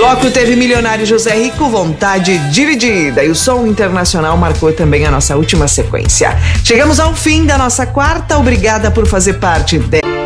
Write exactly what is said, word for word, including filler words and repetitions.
bloco teve Milionário José Rico, Vontade Dividida, e o som internacional marcou também a nossa última sequência. Chegamos ao fim da nossa quarta, obrigada por fazer parte de...